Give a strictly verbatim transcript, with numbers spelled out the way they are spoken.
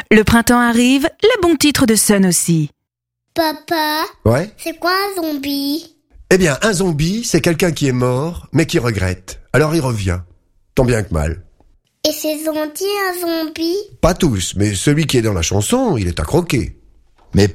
Le printemps arrive, le bon titre de Sun aussi. Papa, Ouais. c'est quoi un zombie? Eh bien, un zombie, c'est quelqu'un qui est mort, mais qui regrette. Alors il revient. Tant bien que mal. Et c'est gentil un zombie? Pas tous, mais celui qui est dans la chanson, il est à croquer.